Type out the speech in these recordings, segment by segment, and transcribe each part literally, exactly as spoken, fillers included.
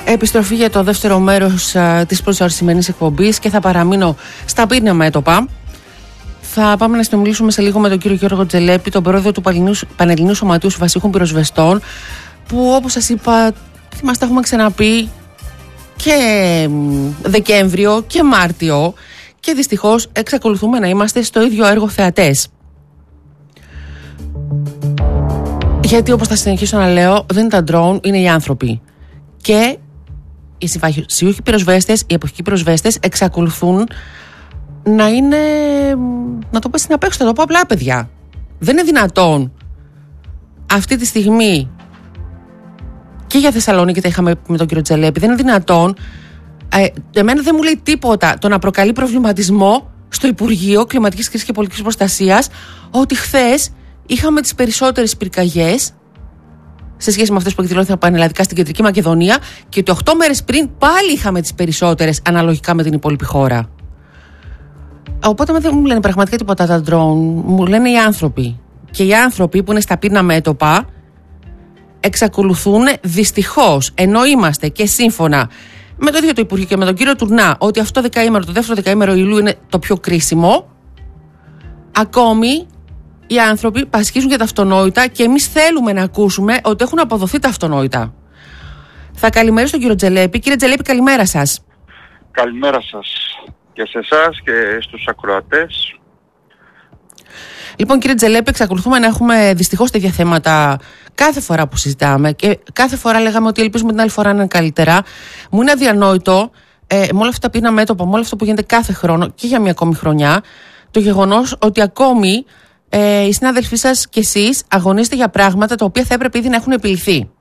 Επιστροφή για το δεύτερο μέρος α, της πρώτης ώρας σημερινής εκπομπής και θα παραμείνω στα πύρνα μέτωπα. Θα πάμε να συνομιλήσουμε σε λίγο με τον κύριο Γιώργο Τζελέπη, τον πρόεδρο του Πανελληνίου Σωματείου Συμβασίχων Πυροσβεστών, που όπως σας είπα, μας τα έχουμε ξαναπεί και Δεκέμβριο και Μάρτιο και δυστυχώς εξακολουθούμε να είμαστε στο ίδιο έργο θεατές. Γιατί όπως θα συνεχίσω να λέω, δεν είναι τα ντρόουν, είναι οι άνθρωποι. Και οι συμβασιούχοι πυροσβέστες, οι εποχικοί πυροσβέστες εξακολουθούν να είναι, να το πω στην απέξω, θα το πω απλά, παιδιά. Δεν είναι δυνατόν αυτή τη στιγμή, και για Θεσσαλονίκη τα είχαμε με τον κύριο Τζελέπη, δεν είναι δυνατόν, ε, εμένα δεν μου λέει τίποτα το να προκαλεί προβληματισμό στο Υπουργείο Κλιματικής Κρίσης και Πολιτικής Προστασίας ότι χθες είχαμε τις περισσότερες πυρκαγιές σε σχέση με αυτές που εκδηλώθηκαν πανελλαδικά στην Κεντρική Μακεδονία και ότι οκτώ μέρες πριν πάλι είχαμε τις περισσότερες αναλογικά με την υπόλοιπη χώρα. Οπότε δεν μου λένε πραγματικά τίποτα τα ντρόουν, μου λένε οι άνθρωποι. Και οι άνθρωποι που είναι στα πύρνα μέτωπα εξακολουθούν δυστυχώς, ενώ είμαστε και σύμφωνα με το ίδιο το Υπουργείο και με τον κύριο Τουρνά ότι αυτό δεκαήμερο, το δεύτερο δεκαήμερο Ιουλίου είναι το πιο κρίσιμο, ακόμη οι άνθρωποι πασχίζουν για τα αυτονόητα και εμείς θέλουμε να ακούσουμε ότι έχουν αποδοθεί τα αυτονόητα. Θα καλημερίσω τον κύριο Τζελέπη. Κύριε Τζελέπη, καλημέρα σας. Καλημέρα σας και σε εσάς και στους ακροατές. Λοιπόν, κύριε Τζελέπη, εξακολουθούμε να έχουμε δυστυχώς τέτοια θέματα κάθε φορά που συζητάμε και κάθε φορά λέγαμε ότι ελπίζουμε την άλλη φορά να είναι καλύτερα. Μου είναι αδιανόητο ε, με όλα αυτά τα πίνα μέτωπα, με όλο αυτό που γίνεται κάθε χρόνο και για μια ακόμη χρονιά, το γεγονός ότι ακόμη ε, οι συνάδελφοί σας και εσείς αγωνίζετε για πράγματα τα οποία θα έπρεπε ήδη να έχουν επιληθεί.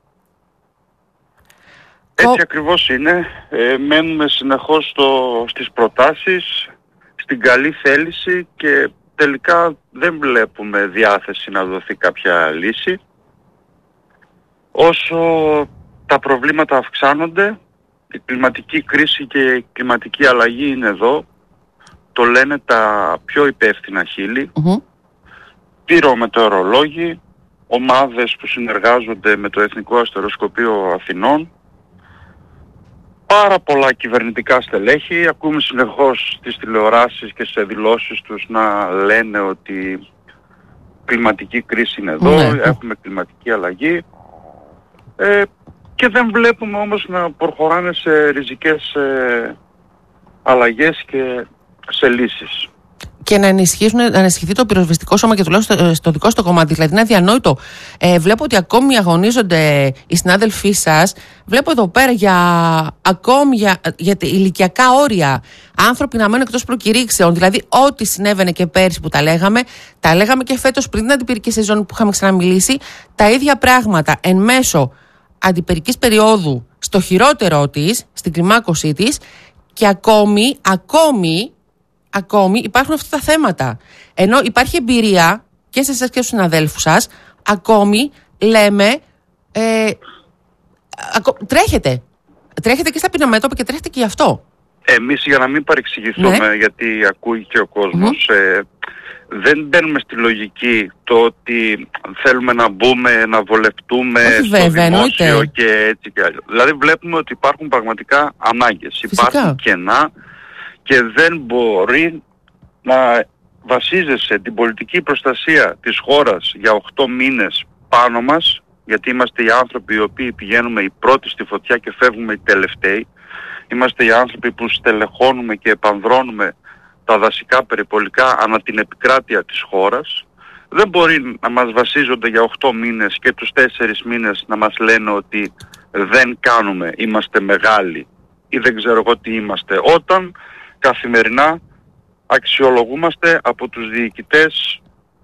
Έτσι Ο... ακριβώς είναι. Ε, μένουμε συνεχώς στο, στις προτάσεις, στην καλή θέληση και τελικά δεν βλέπουμε διάθεση να δοθεί κάποια λύση. Όσο τα προβλήματα αυξάνονται, η κλιματική κρίση και η κλιματική αλλαγή είναι εδώ. Το λένε τα πιο υπεύθυνα χείλη. Mm-hmm. Πυρομετεωρολόγοι, ομάδες που συνεργάζονται με το Εθνικό Αστεροσκοπείο Αθηνών, πάρα πολλά κυβερνητικά στελέχη. Ακούμε συνεχώς στις τηλεοράσεις και σε δηλώσεις τους να λένε ότι κλιματική κρίση είναι εδώ, ναι. Έχουμε κλιματική αλλαγή ε, και δεν βλέπουμε όμως να προχωράνε σε ριζικές ε, αλλαγές και σε λύσεις. Και να, να ενισχυθεί το πυροσβεστικό σώμα και τουλάχιστον στο δικό στο κομμάτι. Δηλαδή είναι αδιανόητο. Ε, βλέπω ότι ακόμη αγωνίζονται οι συνάδελφοί σας. Βλέπω εδώ πέρα για ακόμη για, για ηλικιακά όρια. Άνθρωποι να μένουν εκτός προκηρύξεων. Δηλαδή, ό,τι συνέβαινε και πέρσι που τα λέγαμε, τα λέγαμε και φέτος πριν την αντιπυρική σεζόν που είχαμε ξαναμιλήσει. Τα ίδια πράγματα εν μέσω αντιπυρικής περίοδου, στο χειρότερο της, στην κλιμάκωσή της, και ακόμη, ακόμη. Ακόμη υπάρχουν αυτά τα θέματα. Ενώ υπάρχει εμπειρία και σε εσάς και στους συναδέλφους σας, ακόμη λέμε ε, ακο, τρέχετε. Τρέχετε και στα πίνα μέτωπα και τρέχετε και γι' αυτό. Εμείς, για να μην παρεξηγηθούμε, ναι. Γιατί ακούει και ο κόσμος, mm-hmm. ε, δεν μπαίνουμε στη λογική το ότι θέλουμε να μπούμε, να βολευτούμε Όχι, στο βέβαια, δημόσιο εννοείται. Και έτσι και αλλιώς. Δηλαδή βλέπουμε ότι υπάρχουν πραγματικά ανάγκες. Φυσικά. Υπάρχουν κενά και δεν μπορεί να βασίζεσαι την πολιτική προστασία της χώρας για οκτώ μήνες πάνω μας, γιατί είμαστε οι άνθρωποι οι οποίοι πηγαίνουμε οι πρώτοι στη φωτιά και φεύγουμε οι τελευταίοι. Είμαστε οι άνθρωποι που στελεχώνουμε και επανδρώνουμε τα δασικά περιπολικά ανά την επικράτεια της χώρας. Δεν μπορεί να μας βασίζονται για οκτώ μήνες και τους τέσσερις μήνες να μας λένε ότι δεν κάνουμε, είμαστε μεγάλοι ή δεν ξέρω εγώ τι είμαστε, όταν καθημερινά αξιολογούμαστε από τους διοικητές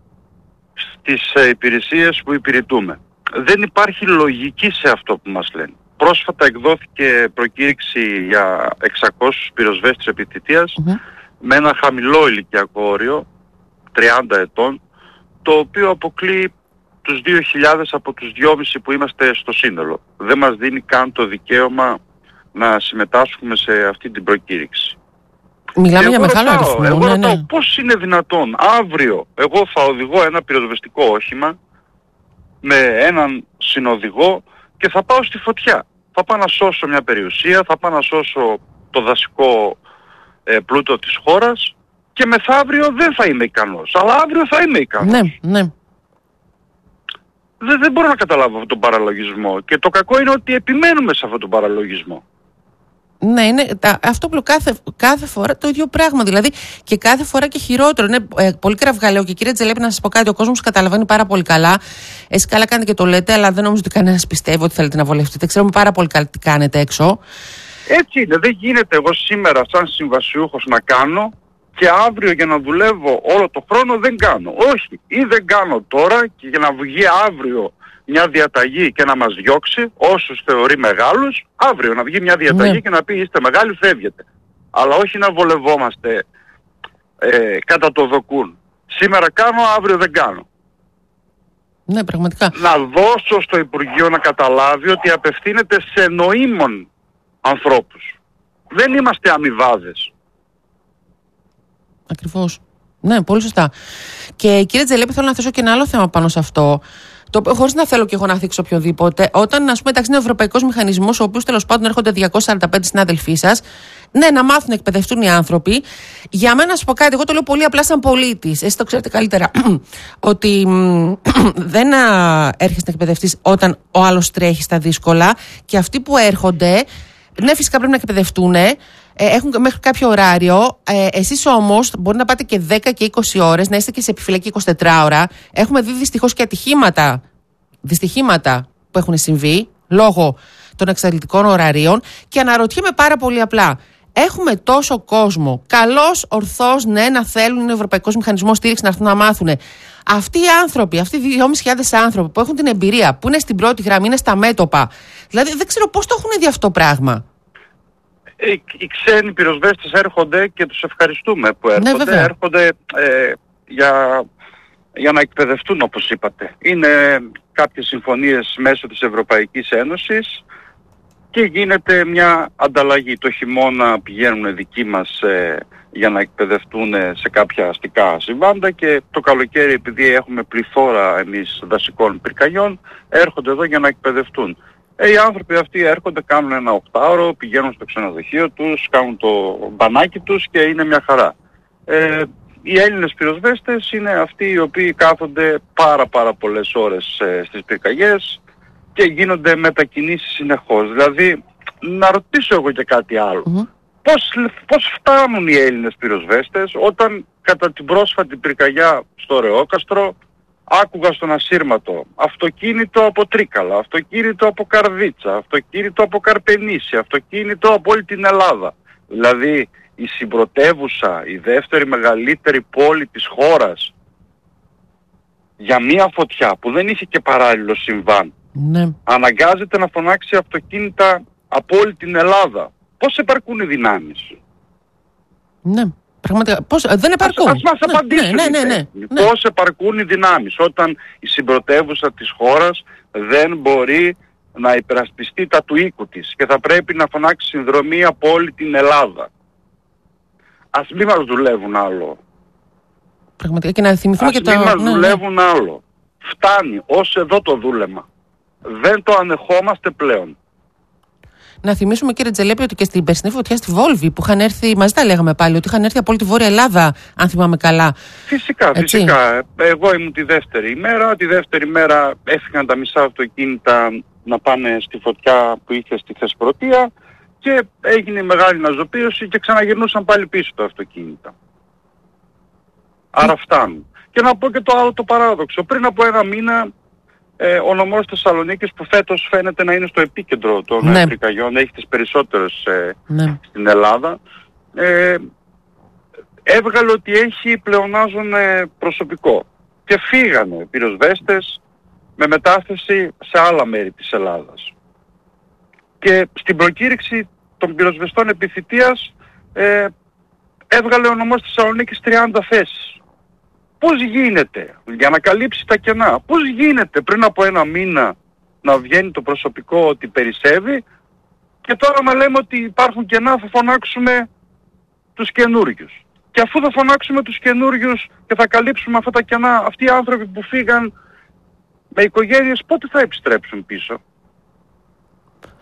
στις υπηρεσίες που υπηρετούμε. Δεν υπάρχει λογική σε αυτό που μας λένε. Πρόσφατα εκδόθηκε προκήρυξη για εξακόσιους πυροσβέστες επιτυχίας mm-hmm. με ένα χαμηλό ηλικιακό όριο, τριάντα ετών, το οποίο αποκλείει τους δύο χιλιάδες από τους δυόμισι που είμαστε στο σύνολο. Δεν μας δίνει καν το δικαίωμα να συμμετάσχουμε σε αυτή την προκήρυξη. Μιλάμε για μεγάλο αριθμό. Εγώ ναι, ρωτάω ναι. πώς είναι δυνατόν αύριο εγώ θα οδηγώ ένα πυροσβεστικό όχημα με έναν συνοδηγό και θα πάω στη φωτιά. θα πάω να σώσω μια περιουσία, θα πάω να σώσω το δασικό ε, πλούτο της χώρας και μεθαύριο δεν θα είμαι ικανός, αλλά αύριο θα είμαι ικανός. Ναι, ναι. Δεν, δεν μπορώ να καταλάβω αυτόν τον παραλογισμό και το κακό είναι ότι επιμένουμε σε αυτόν τον παραλογισμό. Ναι, είναι αυτό που λέω κάθε, κάθε φορά το ίδιο πράγμα. Δηλαδή και κάθε φορά και χειρότερο. Είναι ε, πολύ κραυγαλαίο. Και κύριε Τζελέπη, να σας πω κάτι: ο κόσμος καταλαβαίνει πάρα πολύ καλά. Εσείς καλά κάνετε και το λέτε, αλλά δεν νομίζω ότι κανένας πιστεύει ότι θέλετε να βολευτείτε. Ξέρουμε πάρα πολύ καλά τι κάνετε έξω. Έτσι είναι. Δεν γίνεται εγώ σήμερα, σαν συμβασιούχος, να κάνω και αύριο για να δουλεύω όλο το χρόνο δεν κάνω. Όχι. Ή δεν κάνω τώρα και για να βγει αύριο μια διαταγή και να μας διώξει όσους θεωρεί μεγάλους, αύριο να βγει μια διαταγή ναι. και να πει είστε μεγάλοι, φεύγετε. Αλλά όχι να βολευόμαστε ε, κατά το δοκούν. Σήμερα κάνω, αύριο δεν κάνω. Ναι, πραγματικά. Να δώσω στο Υπουργείο να καταλάβει ότι απευθύνεται σε νοήμων ανθρώπους. Δεν είμαστε αμοιβάδες. Ακριβώς. Ναι, πολύ σωστά. Και κύριε Τζελέπη, θέλω να θέσω και ένα άλλο θέμα πάνω σε αυτό. Χωρίς να θέλω και εγώ να θίξω οποιοδήποτε, όταν, ας πούμε, εντάξει, είναι ο Ευρωπαϊκός Μηχανισμός, ο οποίος τέλος πάντων έρχονται διακόσιοι σαράντα πέντε συνάδελφοί σας, ναι, να μάθουν να εκπαιδευτούν οι άνθρωποι. Για μένα, να σου πω κάτι, εγώ το λέω πολύ απλά σαν πολίτης. Εσείς το ξέρετε καλύτερα, ότι δεν έρχεσαι να εκπαιδευτείς όταν ο άλλος τρέχει στα δύσκολα και αυτοί που έρχονται, ναι, φυσικά πρέπει να εκπαιδευτούν. Έχουν μέχρι κάποιο ωράριο. Ε, εσείς όμως μπορεί να πάτε και δέκα και είκοσι ώρες, να είστε και σε επιφυλακή είκοσι τέσσερις ώρα. Έχουμε δει δυστυχώς και ατυχήματα, δυστυχήματα που έχουν συμβεί λόγω των εξαντλητικών ωραρίων και αναρωτιέμαι πάρα πολύ απλά. Έχουμε τόσο κόσμο, καλός, ορθός, ναι, να θέλουν, είναι ο Ευρωπαϊκός Μηχανισμός στήριξη να έρθουν να μάθουν. Αυτοί οι άνθρωποι, αυτοί οι δυόμισι χιλιάδες άνθρωποι που έχουν την εμπειρία, που είναι στην πρώτη γραμμή, είναι στα μέτωπα. Δηλαδή δεν ξέρω πώς το έχουν δει αυτό το πράγμα. Οι, οι ξένοι πυροσβέστες έρχονται και τους ευχαριστούμε που έρχονται. Ναι, έρχονται ε, για, για να εκπαιδευτούν, όπως είπατε. Είναι κάποιες συμφωνίες μέσω της Ευρωπαϊκής Ένωσης και γίνεται μια ανταλλαγή. Το χειμώνα πηγαίνουν δικοί μας ε, για να εκπαιδευτούν σε κάποια αστικά συμβάντα και το καλοκαίρι, επειδή έχουμε πληθώρα εμείς δασικών πυρκαγιών, έρχονται εδώ για να εκπαιδευτούν. Ε, οι άνθρωποι αυτοί έρχονται, κάνουν ένα οκτάωρο, πηγαίνουν στο ξενοδοχείο τους, κάνουν το μπανάκι τους και είναι μια χαρά. Ε, οι Έλληνες πυροσβέστες είναι αυτοί οι οποίοι κάθονται πάρα πάρα πολλές ώρες ε, στις πυρκαγιές και γίνονται μετακινήσεις συνεχώς. Δηλαδή, να ρωτήσω εγώ και κάτι άλλο. Mm-hmm. Πώς, πώς φτάνουν οι Έλληνες πυροσβέστες όταν κατά την πρόσφατη πυρκαγιά στο Ρεόκαστρο άκουγα στον ασύρματο αυτοκίνητο από Τρίκαλα, αυτοκίνητο από Καρδίτσα, αυτοκίνητο από Καρπενήσι, αυτοκίνητο από όλη την Ελλάδα. Δηλαδή η συμπρωτεύουσα, η δεύτερη μεγαλύτερη πόλη της χώρας, για μία φωτιά που δεν είχε και παράλληλο συμβάν, ναι, αναγκάζεται να φωνάξει αυτοκίνητα από όλη την Ελλάδα. Πώς επαρκούν οι δυνάμεις? Ναι. Πραγματικά, πώς, δεν επαρκούν. Ας, ας μας απαντήσουν. Ναι, ναι, ναι, ναι. Πώς επαρκούν οι δυνάμεις όταν η συμπρωτεύουσα της χώρας δεν μπορεί να υπερασπιστεί τα του οίκου της και θα πρέπει να φωνάξει συνδρομή από όλη την Ελλάδα. Ας μην μας δουλεύουν άλλο. Πραγματικά και να θυμηθούμε Ας και τα... Ας μην μας ναι, δουλεύουν ναι. άλλο. Φτάνει ως εδώ το δούλεμα. Δεν το ανεχόμαστε πλέον. Να θυμίσουμε, κύριε Τζελέπη, ότι και στην περσινή φωτιά στη Βόλβη που είχαν έρθει, μαζί τα λέγαμε πάλι, ότι είχαν έρθει από όλη τη Βόρεια Ελλάδα, αν θυμάμαι καλά. Φυσικά, Έτσι. φυσικά. Εγώ ήμουν τη δεύτερη ημέρα. Τη δεύτερη μέρα έφυγαν τα μισά αυτοκίνητα να πάνε στη φωτιά που είχε στη Θεσπρωτεία και έγινε μεγάλη αναζωπίωση και ξαναγυρνούσαν πάλι πίσω τα αυτοκίνητα. Άρα φτάνουν. Και να πω και το άλλο το παράδοξο. Πριν από ένα μήνα Ε, ο νομός Θεσσαλονίκης, που φέτος φαίνεται να είναι στο επίκεντρο των ναι. πυρκαγιών, έχει τις περισσότερες ε, ναι. στην Ελλάδα, ε, έβγαλε ότι έχει πλεονάζον ε, προσωπικό και φύγανε πυροσβέστες με μετάθεση σε άλλα μέρη της Ελλάδας. Και στην προκήρυξη των πυροσβεστών επιθυτείας ε, έβγαλε ο νομός Θεσσαλονίκης τριάντα θέσεις. Πώς γίνεται, για να καλύψει τα κενά, πώς γίνεται πριν από ένα μήνα να βγαίνει το προσωπικό ότι περισσεύει και τώρα να λέμε ότι υπάρχουν κενά, θα φωνάξουμε τους καινούριους. Και αφού θα φωνάξουμε τους καινούριους και θα καλύψουμε αυτά τα κενά, αυτοί οι άνθρωποι που φύγαν με οικογένειες πότε θα επιστρέψουν πίσω?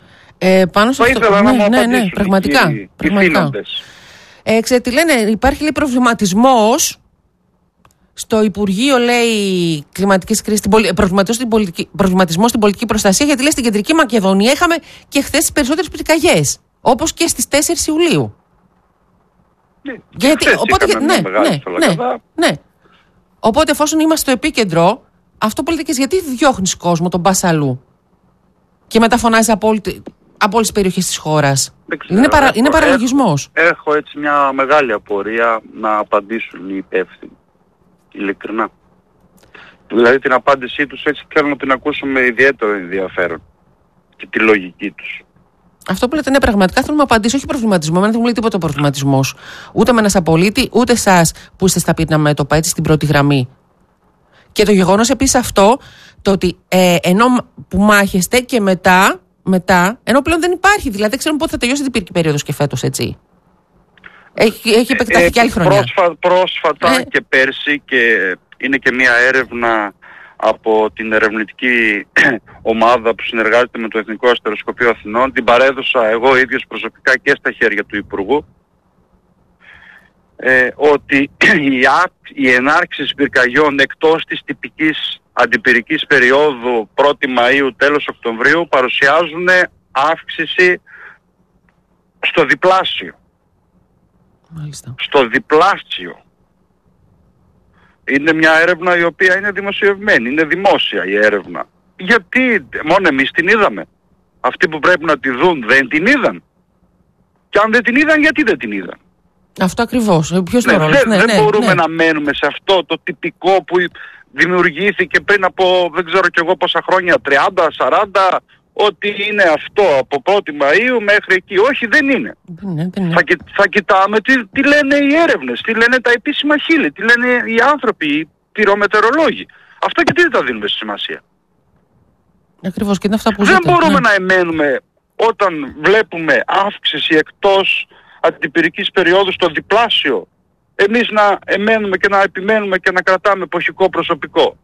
Ε, πάνω σε Θα αυτό... ήθελα ναι, να μου ναι, απαντήσουν ναι, πραγματικά. οι, πραγματικά. οι ε, ξέρετε, τι λένε, υπάρχει λέει, προβληματισμός στο Υπουργείο, λέει, κλιματικής κρίσης, προβληματισμό στην, πολιτική, προβληματισμό στην πολιτική προστασία, γιατί λέει στην Κεντρική Μακεδονία είχαμε και χθες τις περισσότερες πυρκαγιές, όπως και στις τέσσερις Ιουλίου. Ναι, γιατί, οπότε, ναι, ναι, ναι, ναι. Οπότε εφόσον είμαστε στο επίκεντρο, αυτό πολιτικές, γιατί διώχνεις κόσμο τον πας αλλού και μετά φωνάζει από, όλη, από όλες τις περιοχές της χώρας. Ξέρω, είναι, παρα, έχω, είναι παραλογισμός. Έχω, έχω έτσι μια μεγάλη απορία να απαντήσουν οι υπεύθυνοι. Ειλικρινά. Δηλαδή την απάντησή τους έτσι θέλω να την ακούσω με ιδιαίτερο ενδιαφέρον και τη λογική τους. Αυτό που λέτε είναι πραγματικά θέλω να απαντήσω, όχι προβληματισμό. Εμένα δεν μου λέει τίποτα ο προβληματισμός. Ούτε με ένα απολύτη, ούτε εσάς που είστε στα πύρνα μέτωπα, έτσι στην πρώτη γραμμή. Και το γεγονός επίσης αυτό, το ότι ε, ενώ που μάχεστε και μετά, μετά, ενώ πλέον δεν υπάρχει, δηλαδή δεν ξέρουμε πότε θα τελειώσει την πυρική περίοδος και φέτος, έτσι. Έχει, έχει επεκταθεί ε, και άλλη χρονιά. Πρόσφα, πρόσφατα ε. και πέρσι, και είναι και μια έρευνα από την ερευνητική ομάδα που συνεργάζεται με το Εθνικό Αστεροσκοπείο Αθηνών, την παρέδωσα εγώ ίδιος προσωπικά και στα χέρια του Υπουργού, ε, ότι οι, οι ενάρξεις πυρκαγιών εκτός της τυπικής αντιπυρικής περίοδου πρώτη Μαΐου τέλος Οκτωβρίου παρουσιάζουν αύξηση στο διπλάσιο. Μάλιστα. Στο διπλάσιο. Είναι μια έρευνα η οποία είναι δημοσιευμένη, είναι δημόσια η έρευνα. Γιατί μόνο εμείς την είδαμε. Αυτοί που πρέπει να τη δουν δεν την είδαν. Και αν δεν την είδαν, γιατί δεν την είδαν. Αυτό ακριβώς. Ποιος ναι, είναι ο ρόλος. Δεν, ναι, δεν ναι, μπορούμε ναι. να μένουμε σε αυτό το τυπικό που δημιουργήθηκε πριν από δεν ξέρω κι εγώ πόσα χρόνια, τριάντα, σαράντα, ότι είναι αυτό από πρώτη Μαΐου μέχρι εκεί. Όχι, δεν είναι. Δεν είναι, δεν είναι. Θα, θα κοιτάμε τι, τι λένε οι έρευνες, τι λένε τα επίσημα χείλη, τι λένε οι άνθρωποι, οι πυρομετεωρολόγοι. Αυτό και τι δεν τα δίνουμε σημασία. Ακριβώς, και είναι αυτά που δεν ζείτε, μπορούμε ναι. να εμένουμε όταν βλέπουμε αύξηση εκτός αντιπυρικής περίοδου στο διπλάσιο. Εμείς να εμένουμε και να επιμένουμε και να κρατάμε εποχικό προσωπικό.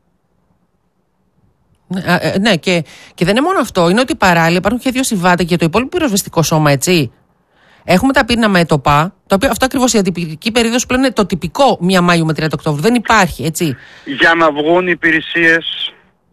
Ναι, ε, ναι και, και δεν είναι μόνο αυτό. Είναι ότι παράλληλα υπάρχουν και δύο συμβάτα και το υπόλοιπο πυροσβεστικό σώμα, έτσι. Έχουμε τα πύρνα μέτωπα, το οποίο αυτό ακριβώς η αντιπυρική περίοδος πλέον είναι το τυπικό μία Μαΐου με τριάντα Οκτώβρου. Δεν υπάρχει, έτσι. Για να βγουν οι υπηρεσίες,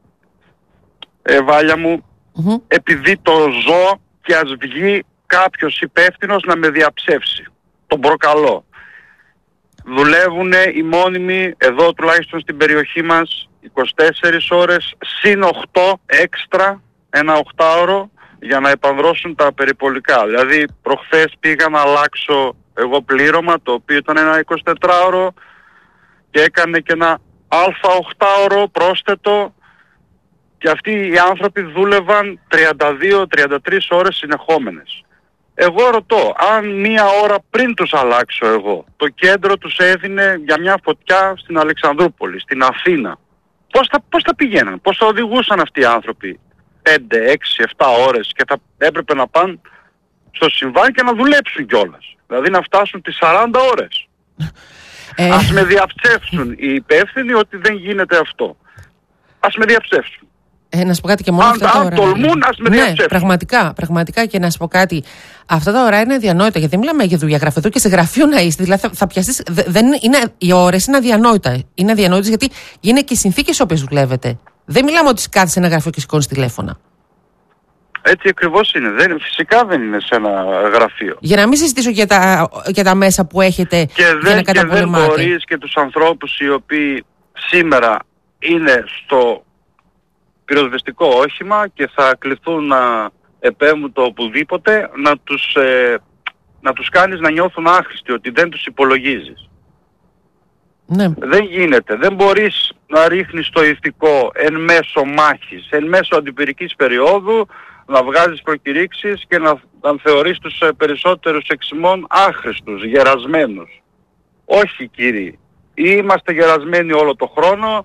ε, Βάλια μου, mm-hmm. επειδή το ζω και ας βγει κάποιος υπεύθυνος να με διαψεύσει. Τον προκαλώ. Δουλεύουν οι μόνιμοι, εδώ τουλάχιστον στην περιοχή μας, είκοσι τέσσερις ώρες, συν οκτώ έξτρα, ένα οκτάωρο, για να επανδρώσουν τα περιπολικά. Δηλαδή προχθές πήγα να αλλάξω εγώ πλήρωμα, το οποίο ήταν ένα εικοσιτετράωρο και έκανε και ένα αλφα οκτάωρο πρόσθετο, και αυτοί οι άνθρωποι δούλευαν τριάντα δύο τριάντα τρεις ώρες συνεχόμενες. Εγώ ρωτώ, αν μία ώρα πριν τους αλλάξω εγώ, το κέντρο τους έδινε για μια φωτιά στην Αλεξανδρούπολη, στην Αθήνα, πώς θα, πώς θα πηγαίναν, πώς θα οδηγούσαν αυτοί οι άνθρωποι πέντε, έξι, επτά ώρες και θα έπρεπε να πάνε στο συμβάν και να δουλέψουν κιόλας. Δηλαδή να φτάσουν τις σαράντα ώρες. Ε... Ας με διαψεύσουν οι υπεύθυνοι ότι δεν γίνεται αυτό. Ας με διαψεύσουν. Ε, να σου πω κάτι και μόνο αν, αυτά τα αν ώρα. τολμούν, ας με ναι, διαψεύσουν. Πραγματικά, πραγματικά, και να σου πω κάτι. Αυτά τα ώρα είναι αδιανόητα, γιατί δεν μιλάμε για δουλειά γραφετού και σε γραφείο να είστε. Δηλαδή θα, θα πιαστείς. Δεν είναι, οι ώρες είναι αδιανόητα. Είναι αδιανόητες γιατί είναι και οι συνθήκες όποιες δουλεύετε. Δεν μιλάμε ότι κάθεσαι σε ένα γραφείο και σηκώνεις τηλέφωνα. Έτσι ακριβώς είναι. Δεν, φυσικά δεν είναι σε ένα γραφείο. Για να μην συζητήσω για τα, για τα μέσα που έχετε και για δεν, να καταπολεμάτε. Και δεν μπορείς και τους ανθρώπους οι οποίοι σήμερα είναι στο πυροσβεστικό όχημα και θα κληθούν να επέμβουν το οπουδήποτε, να τους, ε, να τους κάνεις να νιώθουν άχρηστοι, ότι δεν τους υπολογίζεις. Ναι. Δεν γίνεται. Δεν μπορείς να ρίχνεις το ηθικό εν μέσω μάχης, εν μέσω αντιπυρικής περίοδου, να βγάζεις προκηρύξεις και να, να θεωρείς τους ε, περισσότερους εξημών άχρηστους, γερασμένους. Όχι κύριοι. Είμαστε γερασμένοι όλο το χρόνο,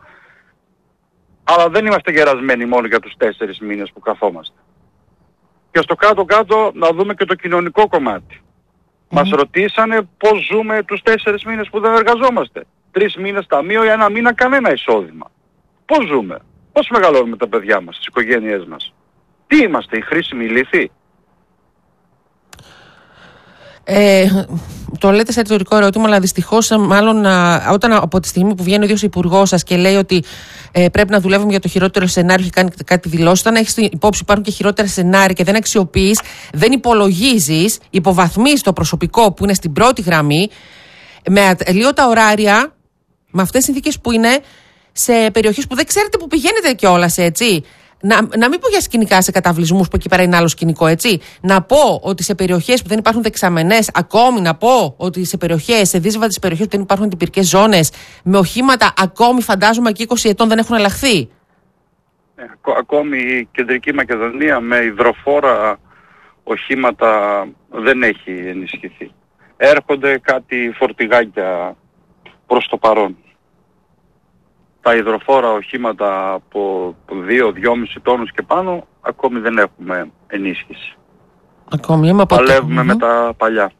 αλλά δεν είμαστε γερασμένοι μόνο για τους τέσσερις μήνες που καθόμαστε. Και στο κάτω-κάτω να δούμε και το κοινωνικό κομμάτι. Mm. Μας ρωτήσανε πώς ζούμε τους τέσσερις μήνες που δεν εργαζόμαστε. Τρεις μήνες ταμείο για ένα μήνα κανένα εισόδημα. Πώς ζούμε, πώς μεγαλώνουμε τα παιδιά μας, τις οικογένειές μας. Τι είμαστε, οι χρήσιμοι λύθοι. Ε, το λέτε σε ρητορικό ερώτημα, αλλά δυστυχώς, μάλλον όταν από τη στιγμή που βγαίνει ο ίδιος υπουργός σας και λέει ότι ε, πρέπει να δουλεύουμε για το χειρότερο σενάριο, έχει κάνει κάτι δηλώσει. Όταν έχεις υπόψη υπάρχουν και χειρότερα σενάρια και δεν αξιοποιείς, δεν υπολογίζεις, υποβαθμίζεις το προσωπικό που είναι στην πρώτη γραμμή, με λίγο τα ωράρια, με αυτές τις συνθήκες που είναι σε περιοχές που δεν ξέρετε που πηγαίνετε κιόλας, έτσι. Να, να μην πω για σκηνικά σε καταβλισμούς που εκεί πέρα είναι άλλο σκηνικό, έτσι. Να πω ότι σε περιοχές που δεν υπάρχουν δεξαμενές, ακόμη να πω ότι σε περιοχές, σε δύσβατες περιοχές που δεν υπάρχουν αντιπυρικές ζώνες, με οχήματα ακόμη φαντάζομαι και είκοσι ετών δεν έχουν αλλάχθει. Ε, ακόμη η Κεντρική Μακεδονία με υδροφόρα οχήματα δεν έχει ενισχυθεί. Έρχονται κάτι φορτηγάκια προς το παρόν. Τα υδροφόρα οχήματα από δύο με δυόμισι τόνους και πάνω ακόμη δεν έχουμε ενίσχυση. Ακόμη είμαι από Παλεύουμε mm-hmm. με τα παλιά.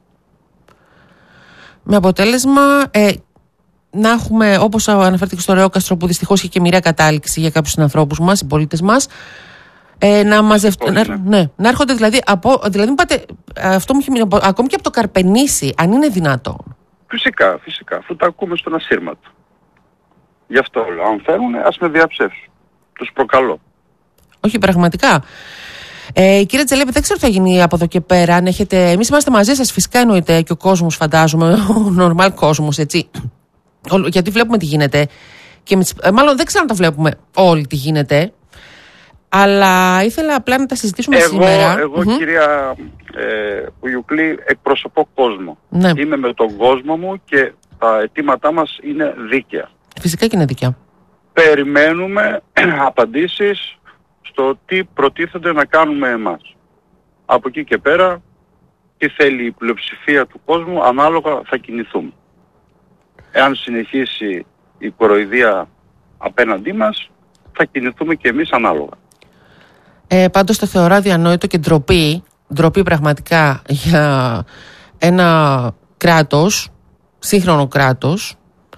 Με αποτέλεσμα ε, να έχουμε, όπως αναφέρθηκε στο Ρεόκαστρο, που δυστυχώς είχε και μοιραία κατάληξη για κάποιους συνανθρώπους μας, οι πολίτες μας, ε, να μαζευτούν. Ναι. Ναι, να έρχονται δηλαδή από. Δηλαδή, πάτε, αυτό μου έχει μείνει ακόμη και από το Καρπενήσι, αν είναι δυνατόν. Φυσικά, φυσικά, αφού τα ακούμε στον ασύρματο. Γι' αυτό λέω, αν θέλουν, ας με διαψεύσουν. Τους προκαλώ. Όχι, πραγματικά. Ε, κύριε Τζελέπη, δεν ξέρω τι θα γίνει από εδώ και πέρα. Αν έχετε... Εμείς είμαστε μαζί σας, φυσικά εννοείται, και ο κόσμος, φαντάζομαι, ο νορμάλ κόσμος, έτσι. Γιατί βλέπουμε τι γίνεται. Και με τις... Μάλλον δεν ξέρω αν τα βλέπουμε όλοι τι γίνεται. Αλλά ήθελα απλά να τα συζητήσουμε εγώ, σήμερα. Εγώ, mm-hmm. κυρία ε, Πουγιουκλή, εκπροσωπώ κόσμο. Ναι. Είμαι με τον κόσμο μου και τα αιτήματά μας είναι δίκαια. Φυσικά και είναι δίκαια. Περιμένουμε απαντήσεις στο τι προτίθενται να κάνουμε εμάς. Από εκεί και πέρα, τι θέλει η πλειοψηφία του κόσμου, ανάλογα θα κινηθούμε. Εάν συνεχίσει η κοροϊδία απέναντί μας, θα κινηθούμε και εμείς ανάλογα. Ε, πάντως το θεωρώ αδιανόητο και ντροπή, ντροπή πραγματικά για ένα κράτος, σύγχρονο κράτος,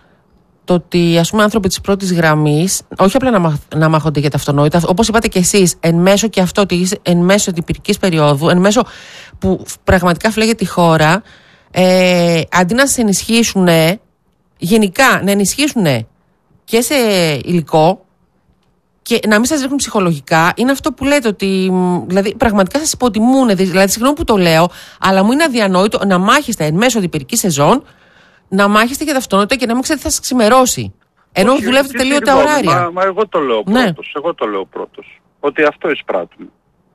το ότι, ας πούμε, άνθρωποι της πρώτης γραμμής, όχι απλά να, μαχ, να μάχονται για τα αυτονόητα, όπως είπατε και εσείς, εν μέσω και αυτό, εν μέσω αντιπυρικής περίοδου, εν μέσω που πραγματικά φλέγεται η χώρα, ε, αντί να σας ενισχύσουν, γενικά να ενισχύσουν και σε υλικό και να μην σας ρίχνουν ψυχολογικά, είναι αυτό που λέτε, ότι δηλαδή, πραγματικά σας υποτιμούν. Δηλαδή, συγγνώμη που το λέω, αλλά μου είναι αδιανόητο να μάχεστε εν μέσω αντιπυρικής σεζόν, να μάχεστε για τα αυτονότητα και να μην ξέρετε τι θα σας ξημερώσει. Ενώ όχι, δουλεύετε τελείωτα ωράρια. Μα, μα εγώ το λέω πρώτος. Ναι. Εγώ το λέω πρώτος. Ότι αυτό εισπράττουμε.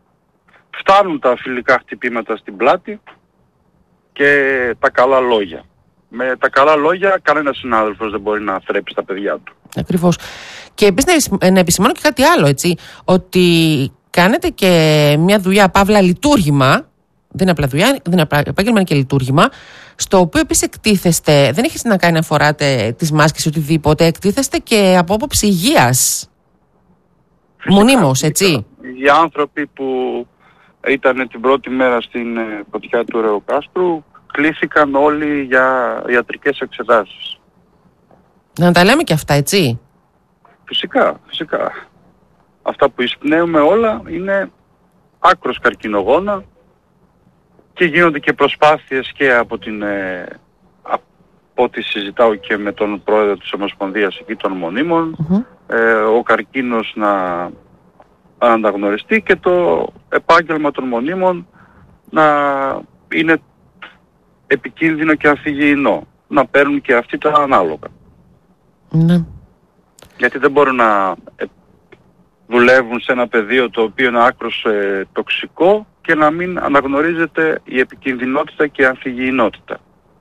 Φτάνουν τα φιλικά χτυπήματα στην πλάτη και τα καλά λόγια. Με τα καλά λόγια κανένας συνάδελφος δεν μπορεί να θρέψει τα παιδιά του. Ακριβώς. Και επίσης να επισημάνω και κάτι άλλο, έτσι. Ότι κάνετε και μια δουλειά, παύλα λειτουργήμα. Δεν είναι απλά δουλειά, δεν είναι απλά επάγγελμα, είναι και λειτουργήμα. Στο οποίο επίσης εκτίθεστε, δεν έχει να κάνει να φοράτε τις μάσκες ή οτιδήποτε, εκτίθεστε και από άποψη υγείας. Μονίμως, έτσι. Οι άνθρωποι που ήταν την πρώτη μέρα στην φωτιά του Ρεοκάστρου κλήθηκαν όλοι για ιατρικές εξετάσεις. Να τα λέμε και αυτά, έτσι. Φυσικά, φυσικά. Αυτά που εισπνέουμε όλα είναι άκρος καρκινογόνα και γίνονται και προσπάθειες και από την, ε, από ό,τι συζητάω και με τον πρόεδρο της Ομοσπονδίας εκεί των Μονίμων, mm-hmm. ε, ο καρκίνος να αναγνωριστεί και το επάγγελμα των Μονίμων να είναι επικίνδυνο και ανθυγιεινό. Να παίρνουν και αυτοί τα ανάλογα. Mm-hmm. Γιατί δεν μπορούν να δουλεύουν σε ένα πεδίο το οποίο είναι άκρος ε, τοξικό και να μην αναγνωρίζεται η επικινδυνότητα και η ανθυγιεινότητα.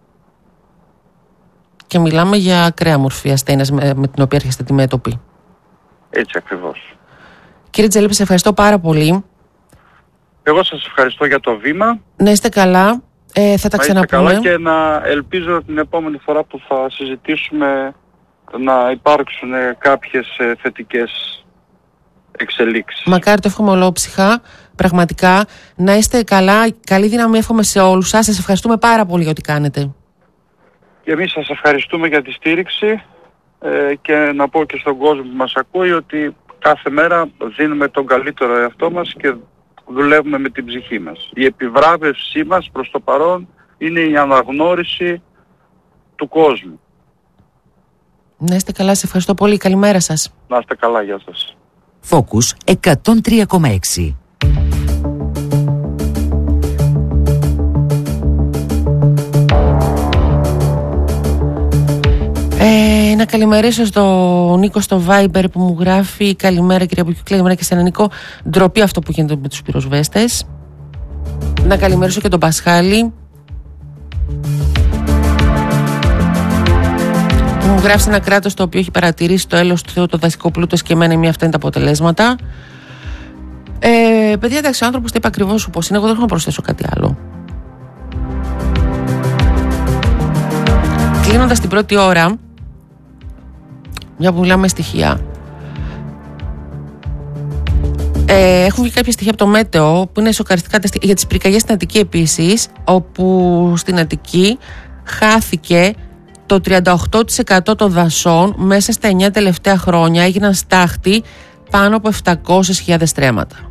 Και μιλάμε για ακραία μορφή ασθένειας με, με την οποία έρχεστε αντιμέτωποι. Έτσι ακριβώς. Κύριε Τζελέπη, σε ευχαριστώ πάρα πολύ. Εγώ σας ευχαριστώ για το βήμα. Να είστε καλά. Ε, θα τα να ξαναπούμε. Να είστε καλά και να ελπίζω την επόμενη φορά που θα συζητήσουμε να υπάρξουν κάποιες θετικές εξελίξεις. Μακάρι το εύχομαι ολόψυχα. Πραγματικά. Να είστε καλά. Καλή δύναμη εύχομαι σε όλους σας. Σας ευχαριστούμε πάρα πολύ για ό,τι κάνετε. Και εμείς σας ευχαριστούμε για τη στήριξη ε, και να πω και στον κόσμο που μας ακούει ότι κάθε μέρα δίνουμε τον καλύτερο εαυτό μας και δουλεύουμε με την ψυχή μας. Η επιβράβευσή μας προς το παρόν είναι η αναγνώριση του κόσμου. Να είστε καλά, σε ευχαριστώ πολύ. Καλημέρα σας. Να είστε καλά, γεια σας. Focus εκατόν τρία κόμμα έξι. Ε, να καλημερίσω στον Νίκο στο Viber που μου γράφει καλημέρα κυρία Μπουκιού, καλημέρα και σε έναν Νίκο. Ντροπή αυτό που γίνεται με τους πυροσβέστες. Να καλημερίσω και τον Πασχάλη που μου γράφει ένα κράτος το οποίο έχει παρατηρήσει το έλεος του Θεού, το δασικό πλούτο και εμένα μία αυτά είναι τα αποτελέσματα. Ε, παιδιά, εντάξει, ο άνθρωπος το είπε ακριβώς όπως είναι. Εγώ δεν έχω να προσθέσω κάτι άλλο. Κλείνοντας την πρώτη ώρα, μια που μιλάμε στοιχεία, ε, έχουν βγει κάποια στοιχεία από το Μέτεο που είναι σοκαριστικά για τις πυρκαγιές στην Αττική επίσης, όπου στην Αττική χάθηκε το τριάντα οκτώ τοις εκατό των δασών μέσα στα εννιά τελευταία χρόνια, έγιναν στάχτη πάνω από επτακόσιες χιλιάδες στρέμματα.